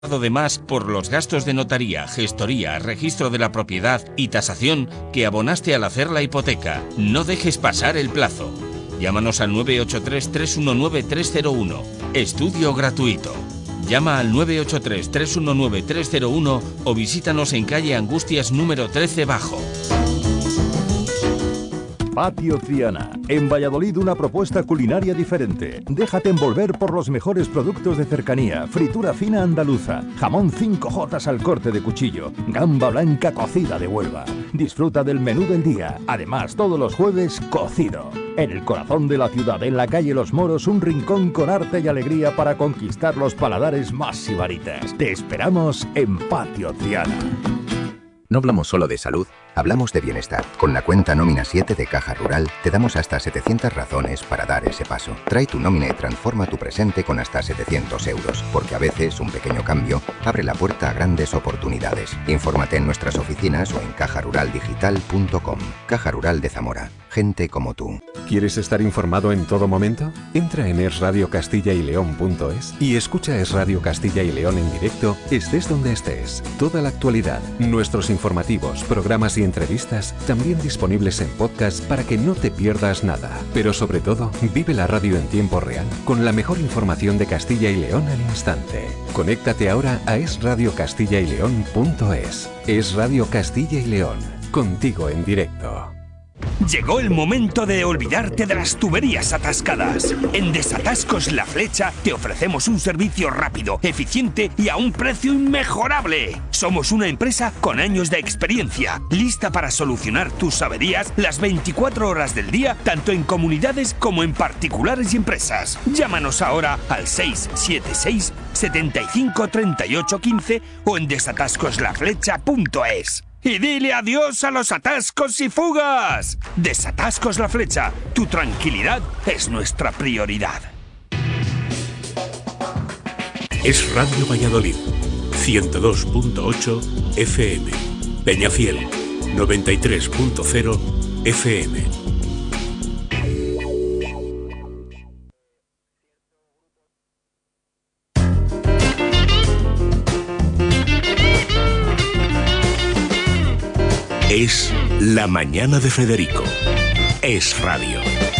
de más por los gastos de notaría, gestoría, registro de la propiedad y tasación que abonaste al hacer la hipoteca. No dejes pasar el plazo. Llámanos al 983-319-301. Estudio gratuito. Llama al 983-319-301 o visítanos en calle Angustias número 13 Bajo. Patio Triana. En Valladolid una propuesta culinaria diferente. Déjate envolver por los mejores productos de cercanía. Fritura fina andaluza. Jamón 5J al corte de cuchillo. Gamba blanca cocida de Huelva. Disfruta del menú del día. Además, todos los jueves, cocido. En el corazón de la ciudad, en la calle Los Moros, un rincón con arte y alegría para conquistar los paladares más sibaritas. Te esperamos en Patio Triana. No hablamos solo de salud, hablamos de bienestar. Con la cuenta Nómina 7 de Caja Rural te damos hasta 700 razones para dar ese paso. Trae tu nómina y transforma tu presente con hasta 700 euros, porque a veces un pequeño cambio abre la puerta a grandes oportunidades. Infórmate en nuestras oficinas o en cajaruraldigital.com. Caja Rural de Zamora. Gente como tú. ¿Quieres estar informado en todo momento? Entra en esradiocastilla-y-león.es y escucha Es Radio Castilla y León en directo, estés donde estés. Toda la actualidad, nuestros informativos, programas y entrevistas también disponibles en podcast para que no te pierdas nada. Pero sobre todo, vive la radio en tiempo real con la mejor información de Castilla y León al instante. Conéctate ahora a esradiocastilla-y-león.es. Es Radio Castilla y León, contigo en directo. Llegó el momento de olvidarte de las tuberías atascadas. En Desatascos La Flecha te ofrecemos un servicio rápido, eficiente y a un precio inmejorable. Somos una empresa con años de experiencia, lista para solucionar tus averías las 24 horas del día, tanto en comunidades como en particulares y empresas. Llámanos ahora al 676 75 38 15 o en desatascoslaflecha.es. Y dile adiós a los atascos y fugas. Desatascos La Flecha. Tu tranquilidad es nuestra prioridad. Es Radio Valladolid, 102.8 FM. Peñafiel, 93.0 FM. Es La Mañana de Federico. Es Radio.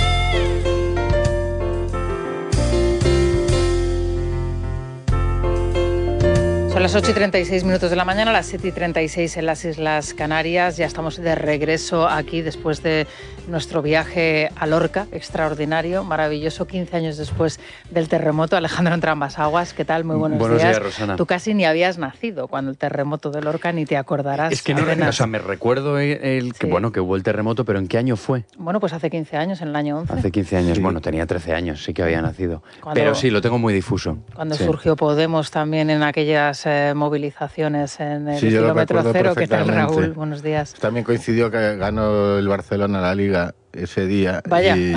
Son las 8:36 de la mañana, las 7:36 en las Islas Canarias. Ya estamos de regreso aquí después de nuestro viaje a Lorca, extraordinario, maravilloso, 15 años después del terremoto. Alejandro Entrambas-Aguas, ¿qué tal? Muy buenos días, Rosana. Tú casi ni habías nacido cuando el terremoto de Lorca, ni te acordarás. Es que no, o sea, me recuerdo que hubo el terremoto, pero ¿en qué año fue? Bueno, pues hace 15 años, en el año 11. Hace 15 años, sí. Bueno, tenía 13 años, sí que había nacido. Pero sí, lo tengo muy difuso. Cuando surgió Podemos también en aquellas movilizaciones en el kilómetro cero. ¿Qué tal, Raúl? Buenos días. También coincidió que ganó el Barcelona la Liga ese día. Vaya. Y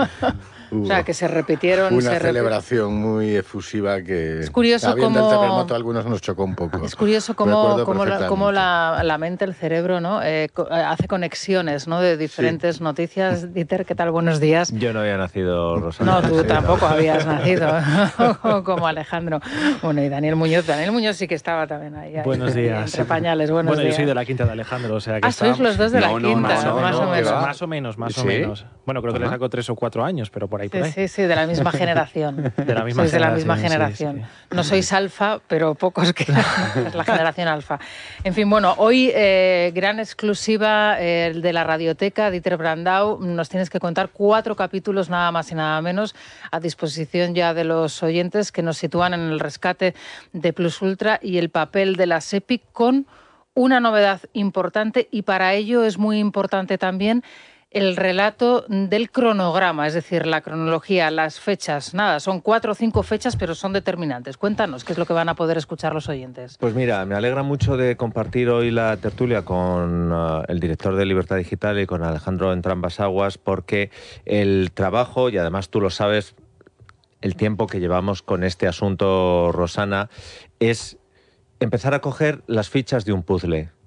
o sea, que se repitieron. Una celebración muy efusiva que, es curioso habiendo cómo, el terremoto, a algunos nos chocó un poco. Es curioso cómo la mente, el cerebro, ¿no? Hace conexiones, ¿no? De diferentes noticias. Dieter, ¿qué tal? Buenos días. Yo no había nacido, Rosana. No, tú tampoco habías nacido, como Alejandro. Bueno, y Daniel Muñoz. Daniel Muñoz sí que estaba también ahí. Buenos días. Entre pañales, buenos días. Yo soy de la quinta de Alejandro, o sea que sois los dos de la quinta, más o menos. Bueno, creo que le saco 3 o 4 años, pero por ahí. Sí, de la misma generación. Sois de la misma generación. Sí. No sois alfa, pero pocos que es la generación alfa. En fin, bueno, hoy gran exclusiva de la Radioteca, Dieter Brandau. Nos tienes que contar 4 capítulos, nada más y nada menos, a disposición ya de los oyentes, que nos sitúan en el rescate de Plus Ultra y el papel de la SEPI, con una novedad importante, y para ello es muy importante también el relato del cronograma, es decir, la cronología, las fechas. Nada, son 4 o 5 fechas, pero son determinantes. Cuéntanos, ¿qué es lo que van a poder escuchar los oyentes? Pues mira, me alegra mucho de compartir hoy la tertulia con el director de Libertad Digital y con Alejandro Entrambas-Aguas, porque el trabajo, y además tú lo sabes, el tiempo que llevamos con este asunto, Rosana, es empezar a coger las fichas de un puzzle.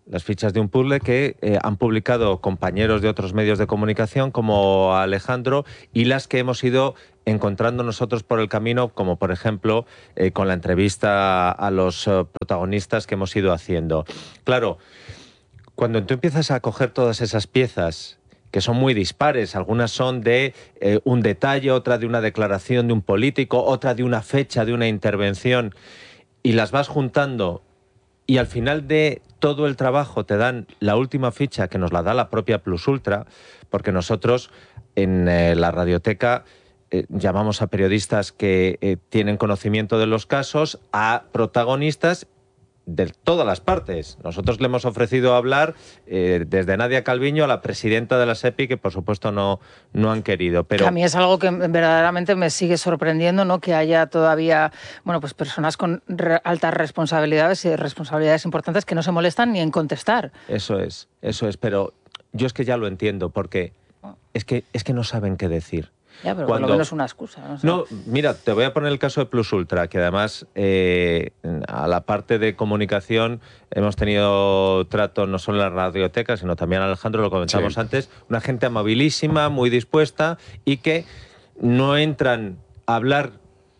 las fichas de un puzzle que han publicado compañeros de otros medios de comunicación como Alejandro y las que hemos ido encontrando nosotros por el camino, como por ejemplo con la entrevista a los protagonistas que hemos ido haciendo. Claro, cuando tú empiezas a coger todas esas piezas que son muy dispares, algunas son de un detalle, otra de una declaración de un político, otra de una fecha, de una intervención, y las vas juntando y al final de todo el trabajo te dan la última ficha que nos la da la propia Plus Ultra, porque nosotros en la radioteca llamamos a periodistas que tienen conocimiento de los casos, a protagonistas de todas las partes. Nosotros le hemos ofrecido hablar desde Nadia Calviño a la presidenta de la SEPI, que por supuesto no han querido. Pero a mí es algo que verdaderamente me sigue sorprendiendo, ¿no? Que haya todavía, bueno, pues personas con altas responsabilidades y responsabilidades importantes que no se molestan ni en contestar. Eso es, pero yo es que ya lo entiendo, porque es que no saben qué decir. Ya, pero por lo menos una excusa. No sé. No, mira, te voy a poner el caso de Plus Ultra, que además a la parte de comunicación hemos tenido trato no solo en la radioteca, sino también Alejandro, lo comentamos antes, una gente amabilísima, muy dispuesta y que no entran a hablar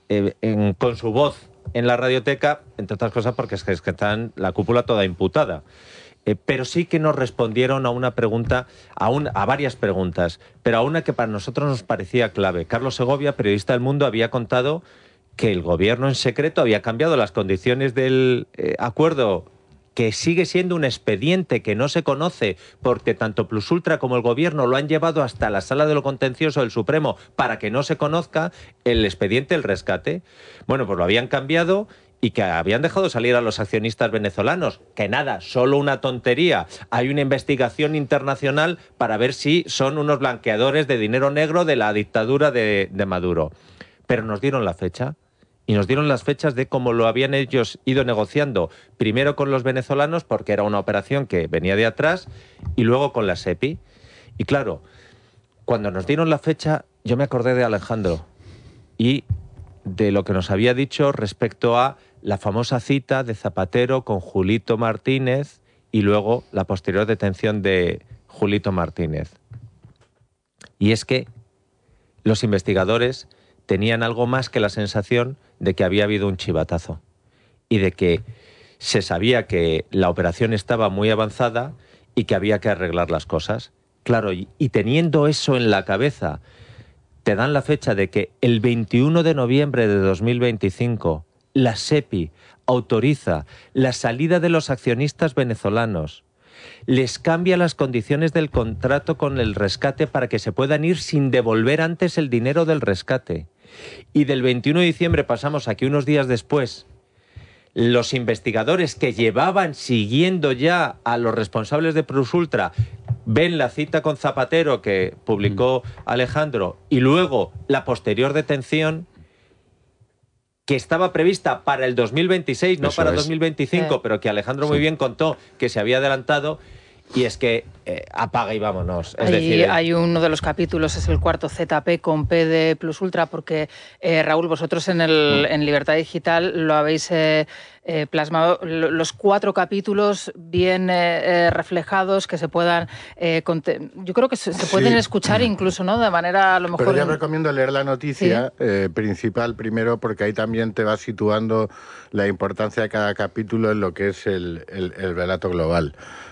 con su voz en la radioteca, entre otras cosas porque es que están la cúpula toda imputada. Pero sí que nos respondieron a una pregunta, a varias preguntas, pero a una que para nosotros nos parecía clave. Carlos Segovia, periodista del Mundo, había contado que el gobierno en secreto había cambiado las condiciones del acuerdo, que sigue siendo un expediente que no se conoce porque tanto Plus Ultra como el gobierno lo han llevado hasta la Sala de lo Contencioso del Supremo para que no se conozca el expediente del rescate. Bueno, pues lo habían cambiado y que habían dejado salir a los accionistas venezolanos, que nada, solo una tontería. Hay una investigación internacional para ver si son unos blanqueadores de dinero negro de la dictadura de Maduro. Pero nos dieron la fecha, y nos dieron las fechas de cómo lo habían ellos ido negociando, primero con los venezolanos, porque era una operación que venía de atrás, y luego con la SEPI. Y claro, cuando nos dieron la fecha, yo me acordé de Alejandro y de lo que nos había dicho respecto a la famosa cita de Zapatero con Julito Martínez y luego la posterior detención de Julito Martínez. Y es que los investigadores tenían algo más que la sensación de que había habido un chivatazo y de que se sabía que la operación estaba muy avanzada y que había que arreglar las cosas. Claro, y teniendo eso en la cabeza, te dan la fecha de que el 21 de noviembre de 2025 la SEPI autoriza la salida de los accionistas venezolanos, les cambia las condiciones del contrato con el rescate para que se puedan ir sin devolver antes el dinero del rescate. Y del 21 de diciembre pasamos a que unos días después los investigadores que llevaban siguiendo ya a los responsables de Plus Ultra ven la cita con Zapatero que publicó Alejandro y luego la posterior detención que estaba prevista para el 2026, no para 2025, pero que Alejandro muy bien contó que se había adelantado, y es que apaga y vámonos. Es decir, hay uno de los capítulos, es el cuarto ZP con P de Plus Ultra, porque Raúl, vosotros en Libertad Digital lo habéis plasmado, los 4 capítulos bien reflejados, que se puedan, yo creo que se pueden escuchar incluso, ¿no? De manera a lo mejor... Pero yo recomiendo leer la noticia principal primero, porque ahí también te va situando la importancia de cada capítulo en lo que es el relato global.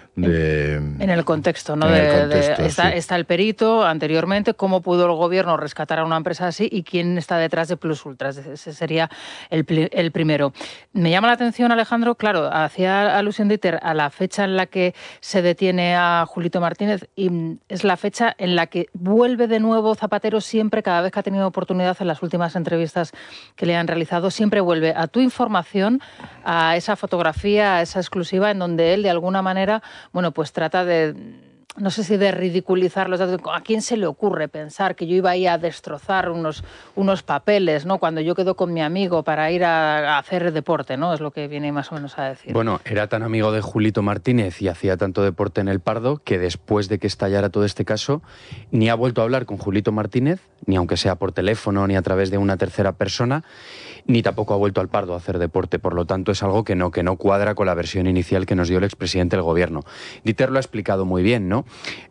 En el contexto, ¿no? Está el perito anteriormente, cómo pudo el gobierno rescatar a una empresa así y quién está detrás de Plus Ultra. Ese sería el primero. Me llama la atención, Alejandro, claro, hacía alusión Dieter a la fecha en la que se detiene a Julito Martínez, y es la fecha en la que vuelve de nuevo Zapatero siempre, cada vez que ha tenido oportunidad en las últimas entrevistas que le han realizado, siempre vuelve a tu información, a esa fotografía, a esa exclusiva en donde él de alguna manera, bueno, pues trata de no sé si de ridiculizar los datos. ¿A quién se le ocurre pensar que yo iba a ir a destrozar unos papeles, ¿no? Cuando yo quedo con mi amigo para ir a hacer deporte, ¿no? Es lo que viene más o menos a decir. Bueno, era tan amigo de Julito Martínez y hacía tanto deporte en el Pardo que después de que estallara todo este caso, ni ha vuelto a hablar con Julito Martínez, ni aunque sea por teléfono, ni a través de una tercera persona, ni tampoco ha vuelto al Pardo a hacer deporte. Por lo tanto, es algo que no cuadra con la versión inicial que nos dio el expresidente del Gobierno. Dieter lo ha explicado muy bien, ¿no?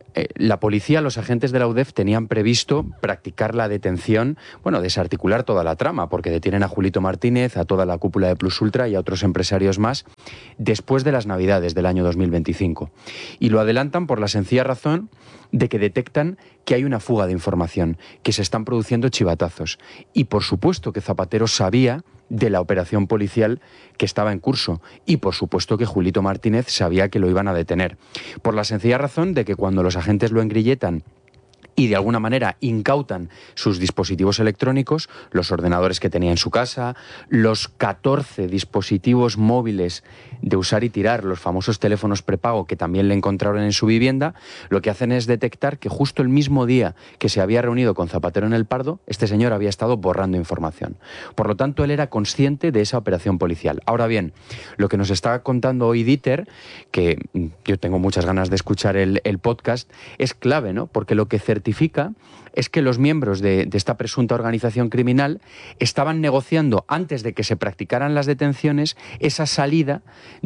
La policía, los agentes de la UDEF tenían previsto practicar la detención, bueno, desarticular toda la trama, porque detienen a Julito Martínez, a toda la cúpula de Plus Ultra y a otros empresarios más, después de las Navidades del año 2025. Y lo adelantan por la sencilla razón de que detectan que hay una fuga de información, que se están produciendo chivatazos. Y por supuesto que Zapatero sabía de la operación policial que estaba en curso y por supuesto que Julito Martínez sabía que lo iban a detener, por la sencilla razón de que cuando los agentes lo engrilletan y de alguna manera incautan sus dispositivos electrónicos, los ordenadores que tenía en su casa, los 14 dispositivos móviles de usar y tirar, los famosos teléfonos prepago que también le encontraron en su vivienda, lo que hacen es detectar que justo el mismo día que se había reunido con Zapatero en el Pardo, este señor había estado borrando información. Por lo tanto, él era consciente de esa operación policial. Ahora bien, lo que nos está contando hoy Dieter, que yo tengo muchas ganas de escuchar el podcast, es clave, ¿no? Porque lo que certifica es que los miembros de esta presunta organización criminal estaban negociando, antes de que se practicaran las detenciones, esa salida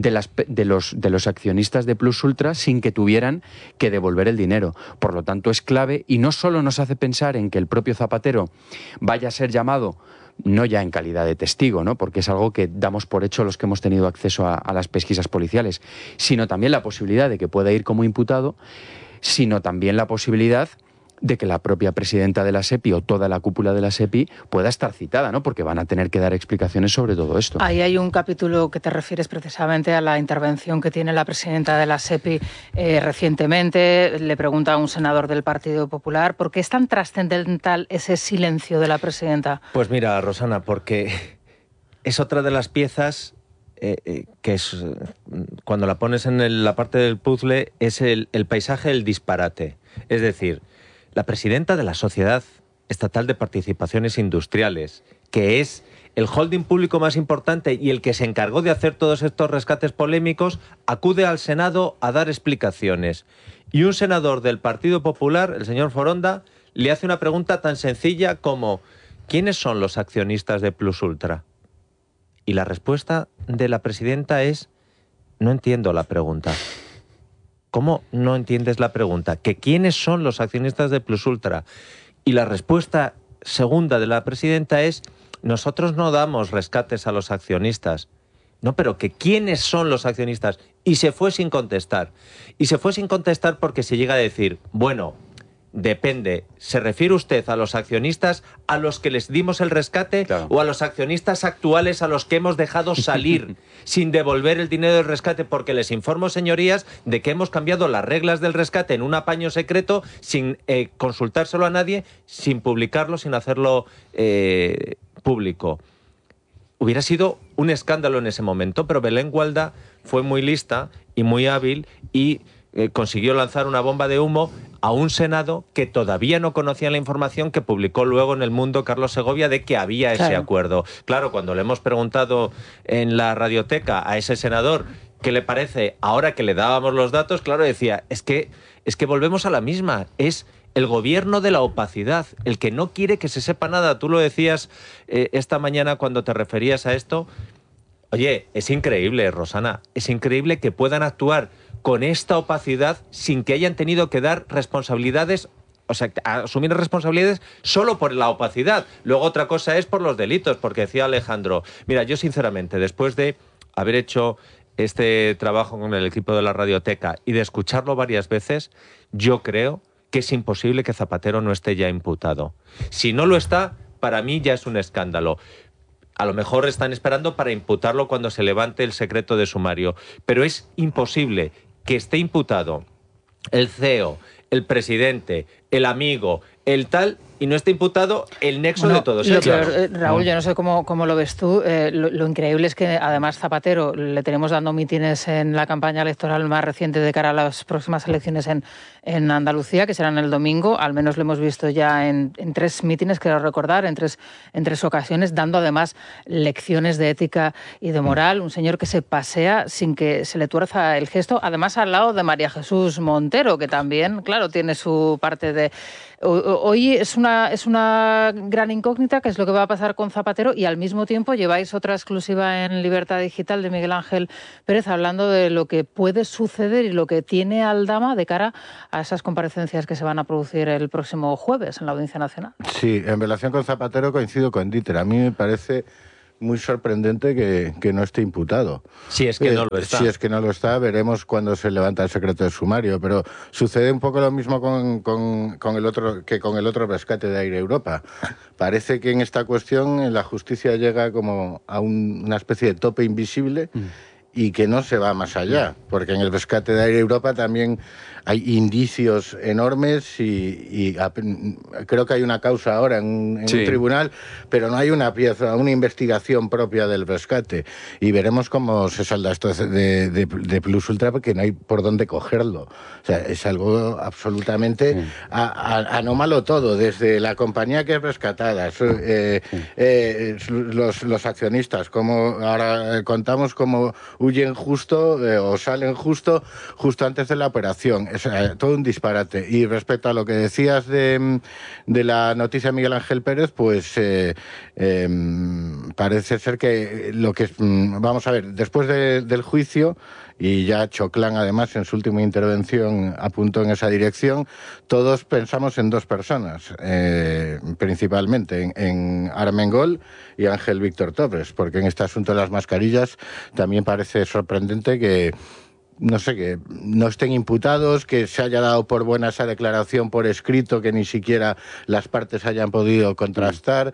de los accionistas de Plus Ultra sin que tuvieran que devolver el dinero. Por lo tanto, es clave y no solo nos hace pensar en que el propio Zapatero vaya a ser llamado, no ya en calidad de testigo, ¿no? Porque es algo que damos por hecho los que hemos tenido acceso a las pesquisas policiales, sino también la posibilidad de que pueda ir como imputado, sino también la posibilidad de que la propia presidenta de la SEPI o toda la cúpula de la SEPI pueda estar citada, ¿no? Porque van a tener que dar explicaciones sobre todo esto. Ahí hay un capítulo que te refieres precisamente a la intervención que tiene la presidenta de la SEPI recientemente. Le pregunta a un senador del Partido Popular, ¿por qué es tan trascendental ese silencio de la presidenta? Pues mira, Rosana, porque es otra de las piezas que es, cuando la pones en la parte del puzzle, es el paisaje del disparate. Es decir, la presidenta de la Sociedad Estatal de Participaciones Industriales, que es el holding público más importante y el que se encargó de hacer todos estos rescates polémicos, acude al Senado a dar explicaciones. Y un senador del Partido Popular, el señor Foronda, le hace una pregunta tan sencilla como ¿quiénes son los accionistas de Plus Ultra? Y la respuesta de la presidenta es: no entiendo la pregunta. ¿Cómo no entiendes la pregunta? ¿Que quiénes son los accionistas de Plus Ultra? Y la respuesta segunda de la presidenta es: nosotros no damos rescates a los accionistas. No, pero que quiénes son los accionistas. Y se fue sin contestar. Y se fue sin contestar porque se llega a decir, bueno, depende, ¿se refiere usted a los accionistas a los que les dimos el rescate? Claro. ¿O a los accionistas actuales a los que hemos dejado salir sin devolver el dinero del rescate? Porque les informo, señorías, de que hemos cambiado las reglas del rescate en un apaño secreto sin consultárselo a nadie, sin publicarlo, sin hacerlo público. Hubiera sido un escándalo en ese momento, pero Belén Gualda fue muy lista y muy hábil y consiguió lanzar una bomba de humo a un Senado que todavía no conocía la información que publicó luego en El Mundo Carlos Segovia de que había ese acuerdo. Claro, cuando le hemos preguntado en la radioteca a ese senador qué le parece, ahora que le dábamos los datos, claro, decía, es que volvemos a la misma, es el gobierno de la opacidad, el que no quiere que se sepa nada. Tú lo decías esta mañana cuando te referías a esto. Oye, es increíble, Rosana, es increíble que puedan actuar con esta opacidad sin que hayan tenido que dar responsabilidades, o sea, asumir responsabilidades solo por la opacidad. Luego otra cosa es por los delitos, porque decía Alejandro, mira, yo sinceramente, después de haber hecho este trabajo con el equipo de la radioteca y de escucharlo varias veces, yo creo que es imposible que Zapatero no esté ya imputado. Si no lo está, para mí ya es un escándalo. A lo mejor están esperando para imputarlo cuando se levante el secreto de sumario, pero es imposible que esté imputado el CEO, el presidente, el amigo, el tal, y no está imputado el nexo de todos. Raúl, yo no sé cómo lo ves tú. Lo increíble es que además Zapatero le tenemos dando mítines en la campaña electoral más reciente de cara a las próximas elecciones en Andalucía, que serán el domingo. Al menos lo hemos visto ya en 3 mítines, quiero recordar, en tres ocasiones, dando además lecciones de ética y de moral. Un señor que se pasea sin que se le tuerza el gesto, además al lado de María Jesús Montero, que también, claro, tiene su parte de... Hoy es una gran incógnita, que es lo que va a pasar con Zapatero, y al mismo tiempo lleváis otra exclusiva en Libertad Digital de Miguel Ángel Pérez hablando de lo que puede suceder y lo que tiene Aldama de cara a esas comparecencias que se van a producir el próximo jueves en la Audiencia Nacional. Sí, en relación con Zapatero coincido con Dieter. A mí me parece muy sorprendente que no esté imputado. Si es que no lo está. Si es que no lo está, veremos cuándo se levanta el secreto de sumario. Pero sucede un poco lo mismo con el otro rescate de Air Europa. Parece que en esta cuestión la justicia llega como a una especie de tope invisible y que no se va más allá, porque en el rescate de Air Europa también hay indicios enormes y creo que hay una causa ahora en un tribunal, pero no hay una investigación propia del rescate. Y veremos cómo se salda esto de Plus Ultra, porque no hay por dónde cogerlo. O sea, es algo absolutamente anómalo todo, desde la compañía que es rescatada, los accionistas, como ahora contamos cómo huyen justo o salen justo antes de la operación. Es todo un disparate. Y respecto a lo que decías de la noticia de Miguel Ángel Pérez, pues parece ser que vamos a ver, después del juicio, y ya Choclán además en su última intervención apuntó en esa dirección, todos pensamos en 2 personas, principalmente en Armengol y Ángel Víctor Torres, porque en este asunto de las mascarillas también parece sorprendente que no estén imputados, que se haya dado por buena esa declaración por escrito, que ni siquiera las partes hayan podido contrastar,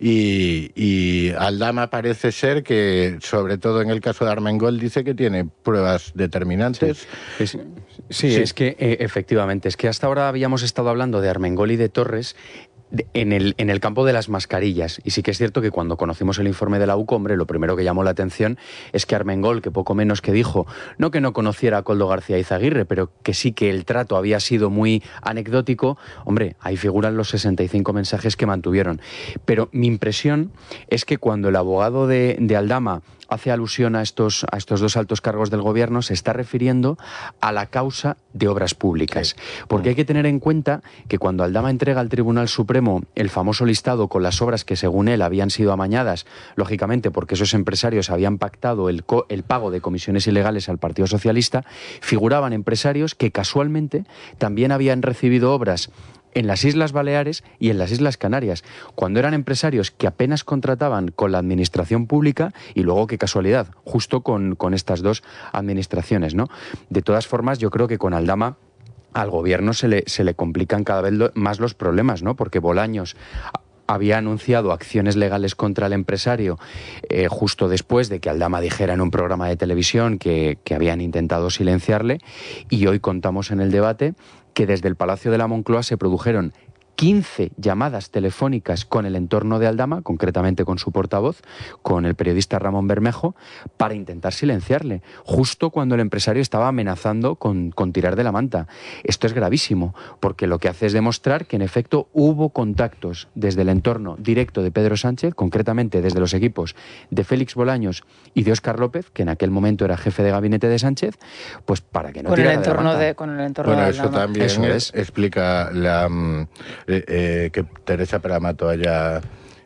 y Aldama parece ser que, sobre todo en el caso de Armengol, dice que tiene pruebas determinantes. Sí, es que efectivamente, es que hasta ahora habíamos estado hablando de Armengol y de Torres en el campo de las mascarillas, y sí que es cierto que cuando conocimos el informe de la UCO, hombre, lo primero que llamó la atención es que Armengol, que poco menos que dijo, no que no conociera a Koldo García Izaguirre, pero que sí que el trato había sido muy anecdótico, hombre, ahí figuran los 65 mensajes que mantuvieron. Pero mi impresión es que cuando el abogado de Aldama hace alusión a estos 2 altos cargos del gobierno, se está refiriendo a la causa de obras públicas. Porque hay que tener en cuenta que cuando Aldama entrega al Tribunal Supremo el famoso listado con las obras que según él habían sido amañadas, lógicamente porque esos empresarios habían pactado el pago de comisiones ilegales al Partido Socialista, figuraban empresarios que casualmente también habían recibido obras en las Islas Baleares y en las Islas Canarias, cuando eran empresarios que apenas contrataban con la administración pública, y luego, qué casualidad, justo con estas 2 administraciones, ¿no? De todas formas, yo creo que con Aldama al gobierno se le complican cada vez más los problemas, ¿no? Porque Bolaños había anunciado acciones legales contra el empresario justo después de que Aldama dijera en un programa de televisión que habían intentado silenciarle, y hoy contamos en el debate que desde el Palacio de la Moncloa se produjeron 15 llamadas telefónicas con el entorno de Aldama, concretamente con su portavoz, con el periodista Ramón Bermejo, para intentar silenciarle, justo cuando el empresario estaba amenazando con tirar de la manta. Esto es gravísimo, porque lo que hace es demostrar que en efecto hubo contactos desde el entorno directo de Pedro Sánchez, concretamente desde los equipos de Félix Bolaños y de Óscar López, que en aquel momento era jefe de gabinete de Sánchez, pues para que no tirara de la manta. Con el entorno de eso Aldama. también Eso explica que Teresa Paramato haya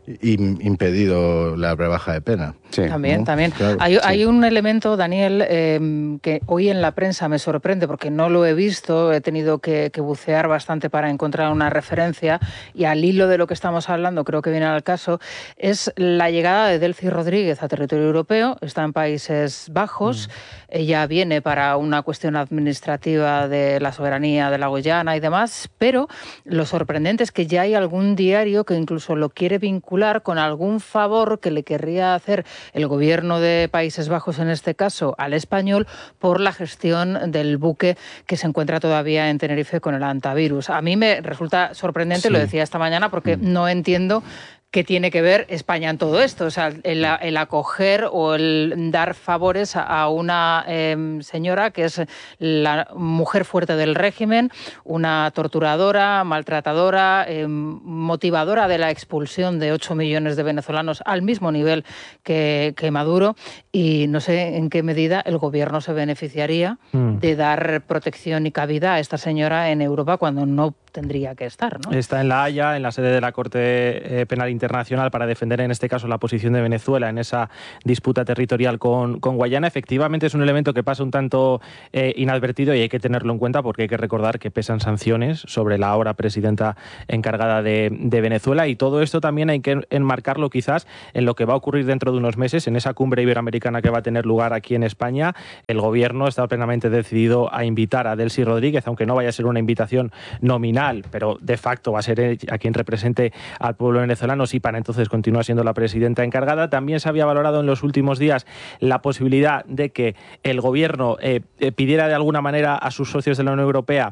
impedido la rebaja de pena. Sí. También. Claro, hay un elemento, Daniel, que hoy en la prensa me sorprende porque no lo he visto, he tenido que bucear bastante para encontrar una referencia, y al hilo de lo que estamos hablando, creo que viene al caso, es la llegada de Delcy Rodríguez a territorio europeo, está en Países Bajos, ella viene para una cuestión administrativa de la soberanía de la Guyana y demás, pero lo sorprendente es que ya hay algún diario que incluso lo quiere vincular particular con algún favor que le querría hacer el gobierno de Países Bajos, en este caso al español, por la gestión del buque que se encuentra todavía en Tenerife con el hantavirus. A mí me resulta sorprendente, lo decía esta mañana, porque no entiendo ¿qué tiene que ver España en todo esto? O sea, el acoger o el dar favores a una señora que es la mujer fuerte del régimen, una torturadora, maltratadora, motivadora de la expulsión de 8 millones de venezolanos al mismo nivel que Maduro, y no sé en qué medida el gobierno se beneficiaría de dar protección y cabida a esta señora en Europa cuando no tendría que estar, ¿no? Está en La Haya, en la sede de la Corte Penal Internacional, para defender en este caso la posición de Venezuela en esa disputa territorial con Guayana. Efectivamente es un elemento que pasa un tanto inadvertido y hay que tenerlo en cuenta porque hay que recordar que pesan sanciones sobre la ahora presidenta encargada de Venezuela, y todo esto también hay que enmarcarlo quizás en lo que va a ocurrir dentro de unos meses, en esa cumbre iberoamericana que va a tener lugar aquí en España. El gobierno está plenamente decidido a invitar a Delcy Rodríguez, aunque no vaya a ser una invitación nominal, pero de facto va a ser ella a quien represente al pueblo venezolano, si para entonces continúa siendo la presidenta encargada. También se había valorado en los últimos días la posibilidad de que el gobierno pidiera de alguna manera a sus socios de la Unión Europea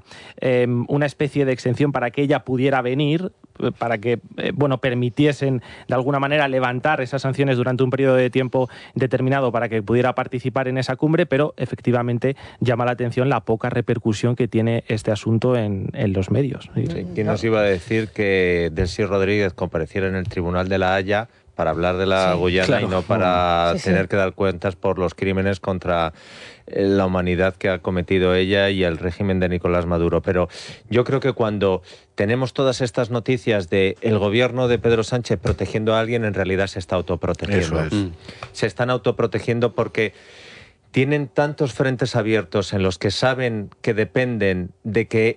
una especie de exención para que ella pudiera venir, para que permitiesen de alguna manera levantar esas sanciones durante un periodo de tiempo determinado para que pudiera participar en esa cumbre, pero efectivamente llama la atención la poca repercusión que tiene este asunto en los medios. Sí, ¿quién nos iba a decir que Delcy Rodríguez compareciera en el Tribunal de La Haya para hablar de la Guyana y no para tener que dar cuentas por los crímenes contra la humanidad que ha cometido ella y el régimen de Nicolás Maduro? Pero yo creo que cuando tenemos todas estas noticias de el gobierno de Pedro Sánchez protegiendo a alguien, en realidad se está autoprotegiendo. Eso es. Se están autoprotegiendo porque tienen tantos frentes abiertos en los que saben que dependen de que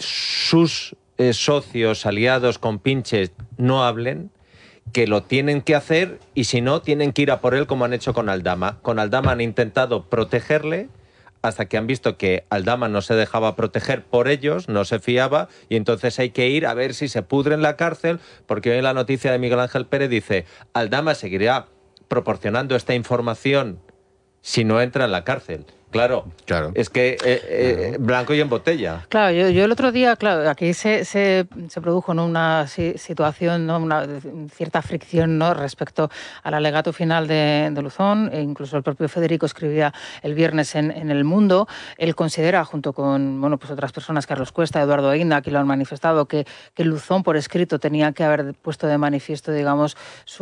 sus socios, aliados, compinches no hablen, que lo tienen que hacer, y si no, tienen que ir a por él, como han hecho con Aldama. Con Aldama han intentado protegerle hasta que han visto que Aldama no se dejaba proteger por ellos, no se fiaba, y entonces hay que ir a ver si se pudre en la cárcel, porque hoy la noticia de Miguel Ángel Pérez dice: Aldama seguirá proporcionando esta información si no entra en la cárcel. Claro, es que blanco y en botella. Claro, yo el otro día, aquí se produjo, ¿no?, una situación, ¿no?, una cierta fricción, ¿no?, respecto al alegato final de Luzón. E incluso el propio Federico escribía el viernes en El Mundo. Él considera, junto con otras personas, Carlos Cuesta, Eduardo Ainda, aquí lo han manifestado, que Luzón por escrito tenía que haber puesto de manifiesto, digamos,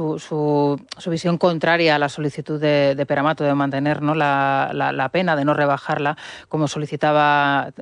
su visión contraria a la solicitud de Peramato de mantener, ¿no?, la pena, de no rebajarla, como solicitaba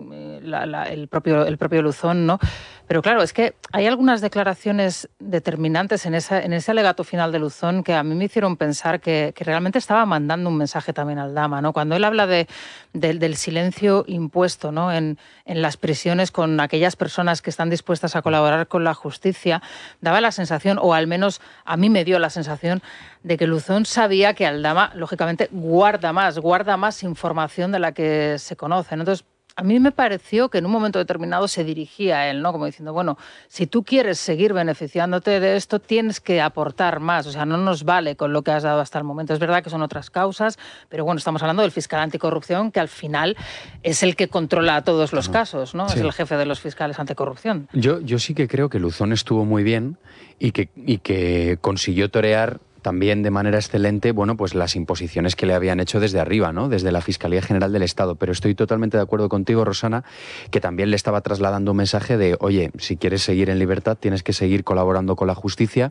el propio Luzón, ¿no? Pero claro, es que hay algunas declaraciones determinantes en ese alegato final de Luzón que a mí me hicieron pensar que realmente estaba mandando un mensaje también al Aldama, ¿no? Cuando él habla del silencio impuesto, ¿no?, en las prisiones con aquellas personas que están dispuestas a colaborar con la justicia, daba la sensación, o al menos a mí me dio la sensación, de que Luzón sabía que Aldama, lógicamente, guarda más información de la que se conoce, ¿no? Entonces, a mí me pareció que en un momento determinado se dirigía a él, ¿no?, como diciendo, bueno, si tú quieres seguir beneficiándote de esto, tienes que aportar más. O sea, no nos vale con lo que has dado hasta el momento. Es verdad que son otras causas, pero bueno, estamos hablando del fiscal anticorrupción, que al final es el que controla todos los casos, ¿no? Sí. Es el jefe de los fiscales anticorrupción. Yo sí que creo que Luzón estuvo muy bien y que consiguió torear también de manera excelente, pues las imposiciones que le habían hecho desde arriba, ¿no?, desde la Fiscalía General del Estado. Pero estoy totalmente de acuerdo contigo, Rosana, que también le estaba trasladando un mensaje de, oye, si quieres seguir en libertad, tienes que seguir colaborando con la justicia.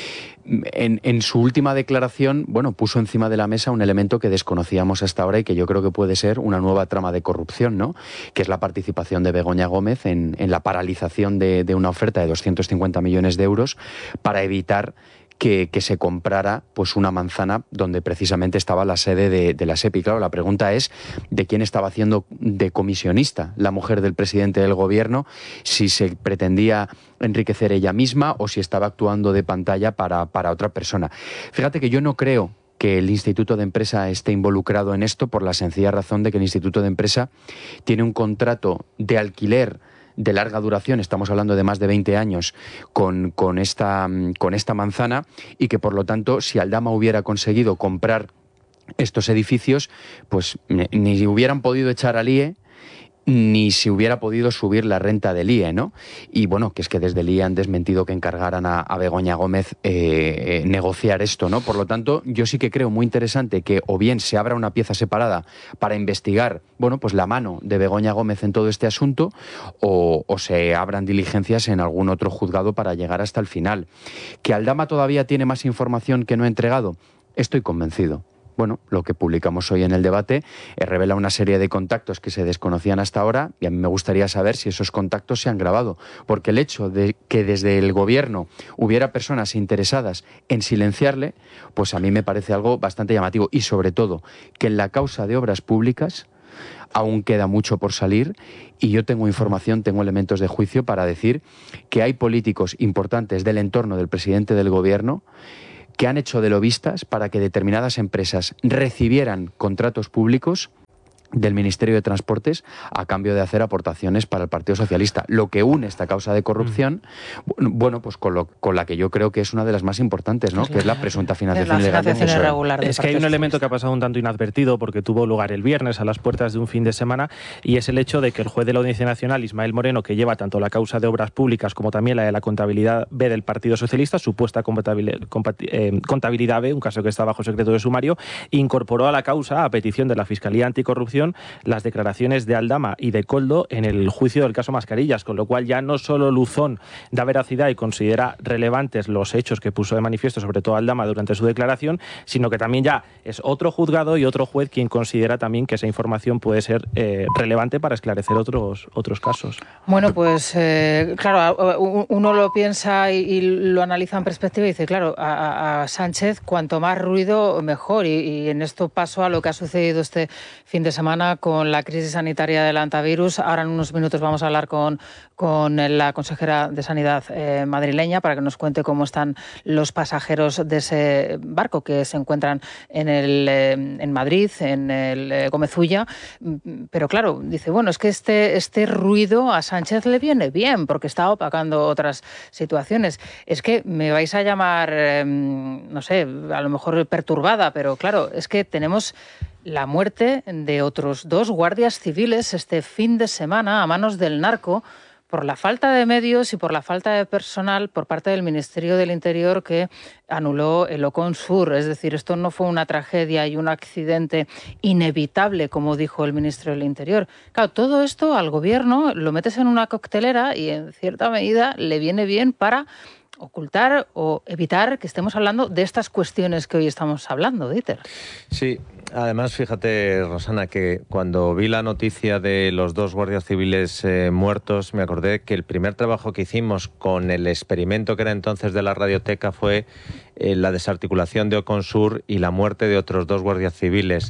En su última declaración, puso encima de la mesa un elemento que desconocíamos hasta ahora y que yo creo que puede ser una nueva trama de corrupción, ¿no?, que es la participación de Begoña Gómez en la paralización de una oferta de 250 millones de euros para evitar que se comprara una manzana donde precisamente estaba la sede de la SEPI. Claro, la pregunta es de quién estaba haciendo de comisionista la mujer del presidente del gobierno, si se pretendía enriquecer ella misma o si estaba actuando de pantalla para otra persona. Fíjate que yo no creo que el Instituto de Empresa esté involucrado en esto, por la sencilla razón de que el Instituto de Empresa tiene un contrato de alquiler de larga duración, estamos hablando de más de 20 años, con esta manzana, y que por lo tanto, si Aldama hubiera conseguido comprar estos edificios, pues ni hubieran podido echar al IE, ni se hubiera podido subir la renta del IE, ¿no? Y bueno, que es que desde el IE han desmentido que encargaran a Begoña Gómez negociar esto, ¿no? Por lo tanto, yo sí que creo muy interesante que o bien se abra una pieza separada para investigar, bueno, pues la mano de Begoña Gómez en todo este asunto, o se abran diligencias en algún otro juzgado para llegar hasta el final. ¿Que Aldama todavía tiene más información que no ha entregado? Estoy convencido. Bueno, lo que publicamos hoy en el debate revela una serie de contactos que se desconocían hasta ahora, y a mí me gustaría saber si esos contactos se han grabado, porque el hecho de que desde el gobierno hubiera personas interesadas en silenciarle, pues a mí me parece algo bastante llamativo, y sobre todo que en la causa de obras públicas aún queda mucho por salir, y yo tengo información, tengo elementos de juicio para decir que hay políticos importantes del entorno del presidente del gobierno que han hecho de lobistas para que determinadas empresas recibieran contratos públicos del Ministerio de Transportes a cambio de hacer aportaciones para el Partido Socialista. Lo que une esta causa de corrupción, bueno, pues con la que yo creo que es una de las más importantes, ¿no? Que es la presunta financiación ilegal. Es que hay un elemento que ha pasado un tanto inadvertido, porque tuvo lugar el viernes a las puertas de un fin de semana, y es el hecho de que el juez de la Audiencia Nacional, Ismael Moreno, que lleva tanto la causa de obras públicas como también la de la contabilidad B del Partido Socialista, supuesta contabilidad B, un caso que está bajo secreto de sumario, incorporó a la causa, a petición de la Fiscalía Anticorrupción, las declaraciones de Aldama y de Koldo en el juicio del caso Mascarillas, con lo cual ya no solo Luzón da veracidad y considera relevantes los hechos que puso de manifiesto, sobre todo Aldama, durante su declaración, sino que también ya es otro juzgado y otro juez quien considera también que esa información puede ser relevante para esclarecer otros casos. Bueno, pues claro, uno lo piensa y lo analiza en perspectiva y dice, claro, a Sánchez cuanto más ruido mejor, y en esto paso a lo que ha sucedido este fin de semana con la crisis sanitaria del antivirus. Ahora en unos minutos vamos a hablar con la consejera de Sanidad madrileña para que nos cuente cómo están los pasajeros de ese barco que se encuentran en Madrid, en el Gómez Ulla. Pero claro, dice, bueno, es que este ruido a Sánchez le viene bien porque está opacando otras situaciones. Es que me vais a llamar, no sé, a lo mejor perturbada, pero claro, es que tenemos la muerte de otros 2 guardias civiles este fin de semana a manos del narco por la falta de medios y por la falta de personal por parte del Ministerio del Interior, que anuló el Ocon Sur. Es decir, esto no fue una tragedia y un accidente inevitable, como dijo el Ministro del Interior. Claro, todo esto al gobierno lo metes en una coctelera y en cierta medida le viene bien para ocultar o evitar que estemos hablando de estas cuestiones que hoy estamos hablando, Dieter. Sí, además fíjate, Rosana, que cuando vi la noticia de los 2 guardias civiles muertos, me acordé que el primer trabajo que hicimos con el experimento que era entonces de la radioteca fue la desarticulación de Ocon Sur y la muerte de otros 2 guardias civiles,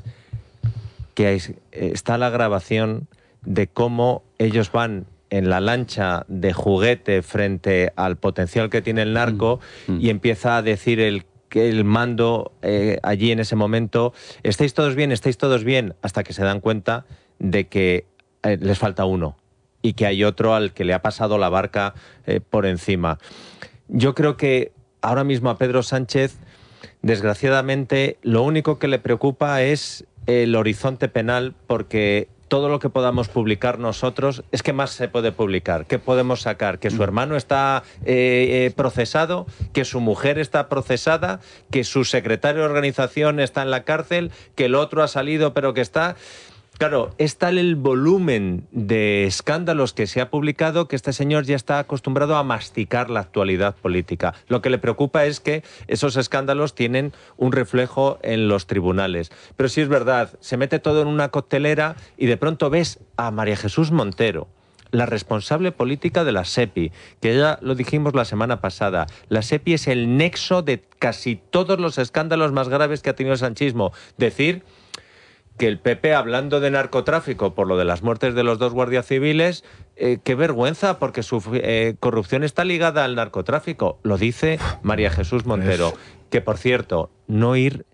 que está la grabación de cómo ellos van en la lancha de juguete frente al potencial que tiene el narco y empieza a decir el mando allí en ese momento, estáis todos bien, hasta que se dan cuenta de que les falta uno y que hay otro al que le ha pasado la barca por encima. Yo creo que ahora mismo a Pedro Sánchez, desgraciadamente, lo único que le preocupa es el horizonte penal, porque todo lo que podamos publicar nosotros, es que más se puede publicar. ¿Qué podemos sacar? Que su hermano está procesado, que su mujer está procesada, que su secretario de organización está en la cárcel, que el otro ha salido pero que está... Claro, es tal el volumen de escándalos que se ha publicado que este señor ya está acostumbrado a masticar la actualidad política. Lo que le preocupa es que esos escándalos tienen un reflejo en los tribunales. Pero sí es verdad, se mete todo en una coctelera y de pronto ves a María Jesús Montero, la responsable política de la SEPI, que ya lo dijimos la semana pasada. La SEPI es el nexo de casi todos los escándalos más graves que ha tenido el sanchismo. Decir que el PP, hablando de narcotráfico por lo de las muertes de los 2 guardias civiles, qué vergüenza, porque su corrupción está ligada al narcotráfico. Lo dice María Jesús Montero. Que, por cierto, no ir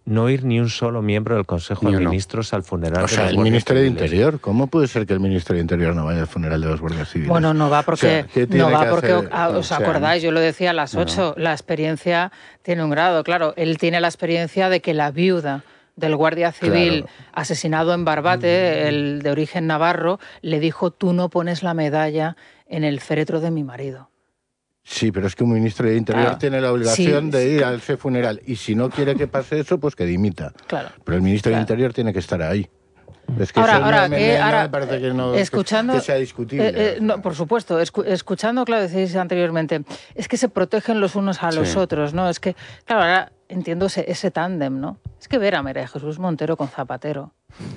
no ir ni un solo miembro del Consejo de Ministros al funeral. O sea, el Ministerio de Interior. ¿Cómo puede ser que el Ministerio de Interior no vaya al funeral de los guardias civiles? Bueno, no va porque, os acordáis, yo lo decía a las 8, la experiencia tiene un grado. Claro, él tiene la experiencia de que la viuda del guardia civil asesinado en Barbate, el de origen navarro, le dijo: tú no pones la medalla en el féretro de mi marido. Sí, pero es que un ministro de Interior tiene la obligación de ir a ese funeral, y si no quiere que pase eso, pues que dimita. Claro. Pero el ministro de Interior tiene que estar ahí. Es que ahora me parece que no que sea discutible. No, por supuesto, escuchando, claro, decís anteriormente, es que se protegen los unos a los otros, ¿no? Es que, claro, ahora entiendo ese tándem, ¿no? Es que ver a María Jesús Montero con Zapatero.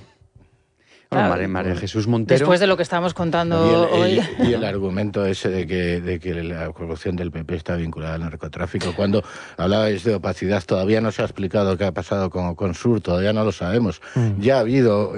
Claro, María Jesús Montero. Después de lo que estamos contando hoy. Y el argumento ese de que la corrupción del PP está vinculada al narcotráfico. Cuando hablabais de opacidad, todavía no se ha explicado qué ha pasado con Sur, todavía no lo sabemos. Ya ha habido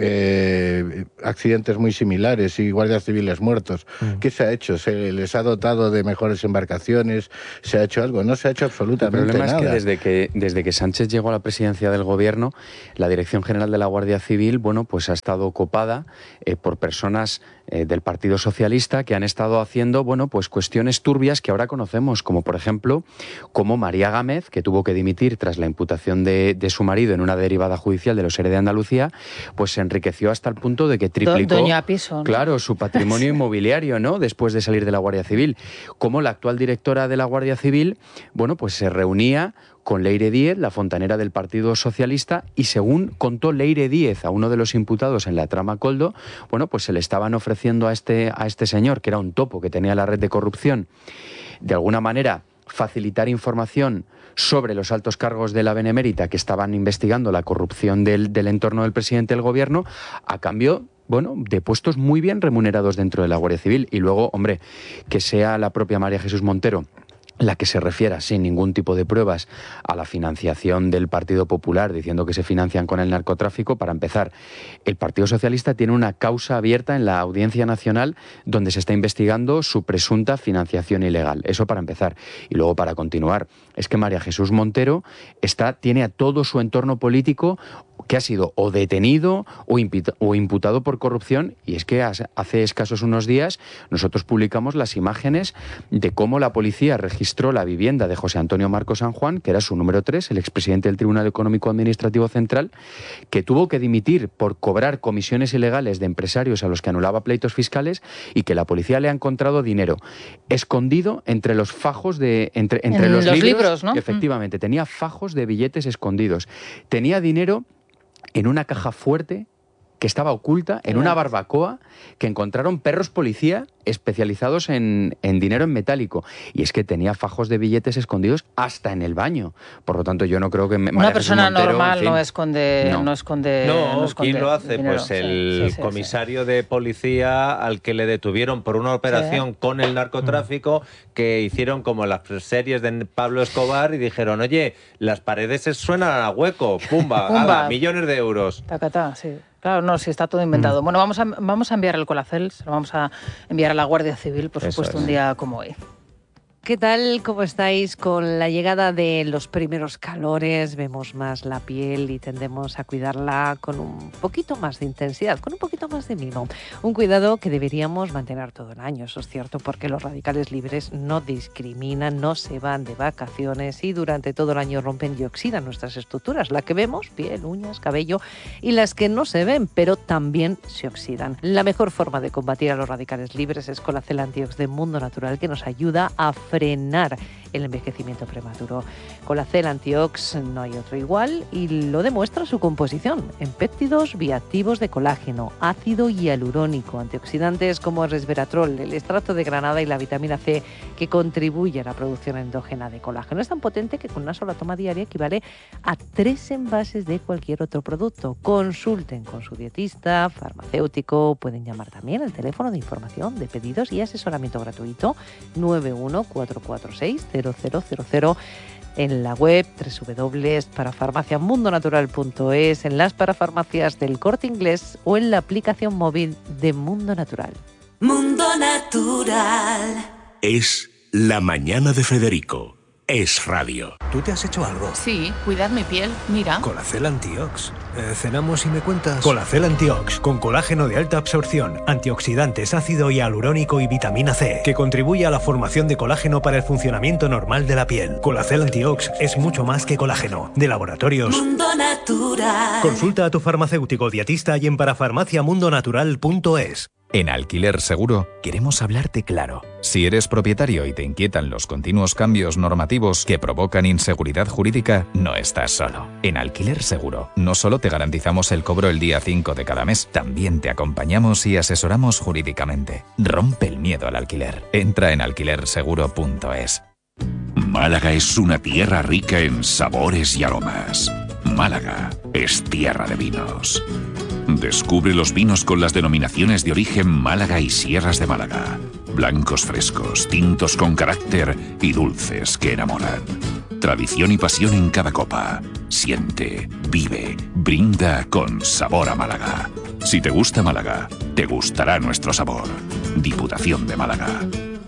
accidentes muy similares y guardias civiles muertos. ¿Qué se ha hecho? ¿Se les ha dotado de mejores embarcaciones? ¿Se ha hecho algo? No se ha hecho absolutamente nada. El problema es que desde que Sánchez llegó a la presidencia del gobierno, la Dirección General de la Guardia Civil, bueno, pues ha estado ocupada por personas del Partido Socialista que han estado haciendo, bueno, pues cuestiones turbias que ahora conocemos, como por ejemplo, como María Gámez, que tuvo que dimitir tras la imputación de su marido en una derivada judicial de los ERE de Andalucía, pues se enriqueció hasta el punto de que triplicó, Doña Piso, ¿no? Claro, su patrimonio inmobiliario, ¿no?, después de salir de la Guardia Civil. Como la actual directora de la Guardia Civil, bueno, pues se reunía con Leire Díez, la fontanera del Partido Socialista, y según contó Leire Díez a uno de los imputados en la trama Coldo, bueno, pues se le estaban ofreciendo a este señor, que era un topo que tenía la red de corrupción, de alguna manera facilitar información sobre los altos cargos de la Benemérita que estaban investigando la corrupción del entorno del presidente del gobierno, a cambio, bueno, de puestos muy bien remunerados dentro de la Guardia Civil. Y luego, hombre, que sea la propia María Jesús Montero la que se refiera sin ningún tipo de pruebas a la financiación del Partido Popular, diciendo que se financian con el narcotráfico. Para empezar, el Partido Socialista tiene una causa abierta en la Audiencia Nacional donde se está investigando su presunta financiación ilegal. Eso para empezar. Y luego, para continuar, es que María Jesús Montero tiene a todo su entorno político que ha sido o detenido o imputado por corrupción, y es que hace escasos unos días nosotros publicamos las imágenes de cómo la policía registró la vivienda de José Antonio Marco San Juan, que era su número 3, el expresidente del Tribunal Económico Administrativo Central, que tuvo que dimitir por cobrar comisiones ilegales de empresarios a los que anulaba pleitos fiscales, y que la policía le ha encontrado dinero escondido entre los fajos entre los libros, ¿no? Efectivamente, tenía fajos de billetes escondidos, tenía dinero en una caja fuerte que estaba oculta en una barbacoa que encontraron perros policía especializados en dinero en metálico. Y es que tenía fajos de billetes escondidos hasta en el baño. Por lo tanto, yo no creo que una persona Montero, normal, en fin, no esconde. ¿Quién lo hace? Dinero. Pues el comisario de policía al que le detuvieron por una operación con el narcotráfico, que hicieron como las series de Pablo Escobar y dijeron: oye, las paredes suenan a hueco, pumba, ala, millones de euros. Tacatá, sí. Claro, no, sí, está todo inventado. Bueno, vamos a enviar el Colacel, se lo vamos a enviar a la Guardia Civil, por supuesto, un día como hoy. ¿Qué tal? ¿Cómo estáis? Con la llegada de los primeros calores vemos más la piel y tendemos a cuidarla con un poquito más de intensidad, con un poquito más de mimo. Un cuidado que deberíamos mantener todo el año, eso es cierto, porque los radicales libres no discriminan, no se van de vacaciones y durante todo el año rompen y oxidan nuestras estructuras, la que vemos, piel, uñas, cabello, y las que no se ven, pero también se oxidan. La mejor forma de combatir a los radicales libres es Colacel Antiox de Mundo Natural, que nos ayuda a frenar el envejecimiento prematuro. Colacel Antiox no hay otro igual y lo demuestra su composición en péptidos bioactivos de colágeno, ácido hialurónico, antioxidantes como el resveratrol, el extracto de granada y la vitamina C, que contribuye a la producción endógena de colágeno. Es tan potente que con una sola toma diaria equivale a 3 envases de cualquier otro producto. Consulten con su dietista, farmacéutico, pueden llamar también al teléfono de información de pedidos y asesoramiento gratuito 914460000, en la web www.parafarmaciamundonatural.es, en las parafarmacias del Corte Inglés o en la aplicación móvil de Mundo Natural. Mundo Natural. Es La Mañana de Federico, Es radio. ¿Tú te has hecho algo? Sí, cuidar mi piel, mira. Colacel Antiox. Cenamos y me cuentas. Colacel Antiox, con colágeno de alta absorción, antioxidantes, ácido hialurónico y vitamina C, que contribuye a la formación de colágeno para el funcionamiento normal de la piel. Colacel Antiox es mucho más que colágeno. De Laboratorios Mundo Natural. Consulta a tu farmacéutico dietista y en parafarmaciamundonatural.es. En Alquiler Seguro queremos hablarte claro. Si eres propietario y te inquietan los continuos cambios normativos que provocan inseguridad jurídica, no estás solo. En Alquiler Seguro no solo te garantizamos el cobro el día 5 de cada mes, también te acompañamos y asesoramos jurídicamente. Rompe el miedo al alquiler. Entra en alquilerseguro.es. Málaga es una tierra rica en sabores y aromas. Málaga es tierra de vinos. Descubre los vinos con las denominaciones de origen Málaga y Sierras de Málaga. Blancos frescos, tintos con carácter y dulces que enamoran. Tradición y pasión en cada copa. Siente, vive, brinda con sabor a Málaga. Si te gusta Málaga, te gustará nuestro sabor. Diputación de Málaga.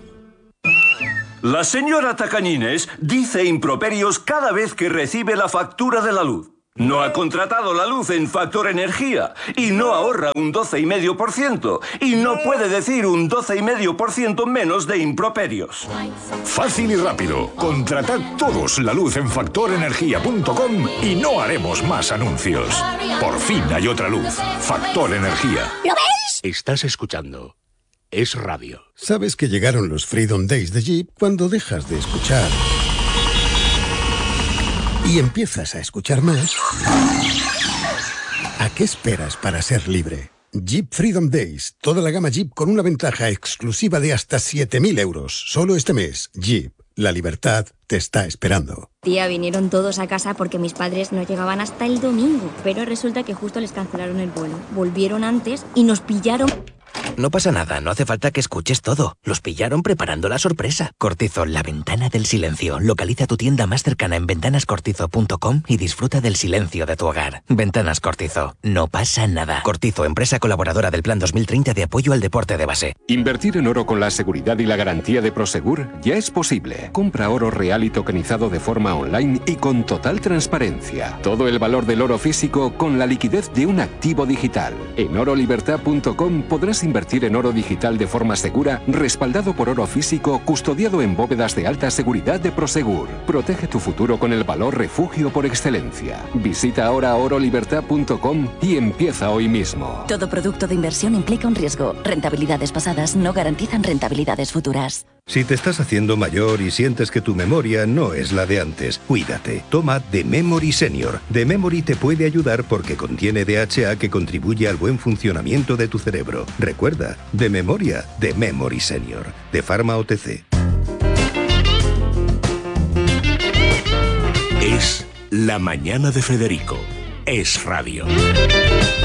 La señora Tacañines dice improperios cada vez que recibe la factura de la luz. No ha contratado la luz en Factor Energía y no ahorra un 12,5% y no puede decir un 12,5% menos de improperios. Fácil y rápido. Contratad todos la luz en factorenergia.com y no haremos más anuncios. Por fin hay otra luz. Factor Energía. ¿Lo ves? Estás escuchando Es Radio. Sabes que llegaron los Freedom Days de Jeep cuando dejas de escuchar y empiezas a escuchar más. ¿A qué esperas para ser libre? Jeep Freedom Days. Toda la gama Jeep con una ventaja exclusiva de hasta 7.000 euros. Solo este mes. Jeep. La libertad te está esperando. Tía, vinieron todos a casa porque mis padres no llegaban hasta el domingo. Pero resulta que justo les cancelaron el vuelo. Volvieron antes y nos pillaron... No pasa nada, no hace falta que escuches todo. Los pillaron preparando la sorpresa. Cortizo, la ventana del silencio. Localiza tu tienda más cercana en ventanascortizo.com y disfruta del silencio de tu hogar. Ventanas Cortizo, no pasa nada. Cortizo, empresa colaboradora del Plan 2030 de apoyo al deporte de base. Invertir en oro con la seguridad y la garantía de Prosegur ya es posible. Compra oro real y tokenizado de forma online y con total transparencia. Todo el valor del oro físico con la liquidez de un activo digital. En orolibertad.com podrás invertir en oro digital de forma segura, respaldado por oro físico, custodiado en bóvedas de alta seguridad de Prosegur. Protege tu futuro con el valor refugio por excelencia. Visita ahora orolibertad.com y empieza hoy mismo. Todo producto de inversión implica un riesgo. Rentabilidades pasadas no garantizan rentabilidades futuras. Si te estás haciendo mayor y sientes que tu memoria no es la de antes, cuídate. Toma The Memory Senior. The Memory te puede ayudar porque contiene DHA que contribuye al buen funcionamiento de tu cerebro. Recuerda, de memoria, The Memory Senior. De Pharma OTC. Es La Mañana de Federico. Es Radio.